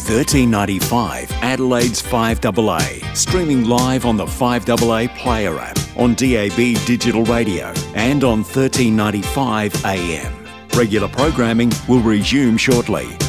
1395 Adelaide's 5AA, streaming live on the 5AA Player app, on DAB digital radio and on 1395 AM. Regular programming will resume shortly.